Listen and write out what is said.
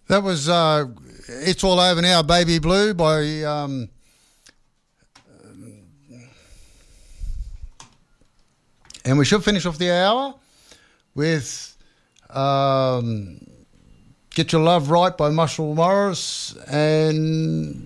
That was It's All Over Now, Baby Blue by and we should finish off the hour with Get Your Love Right by Muscle Morris and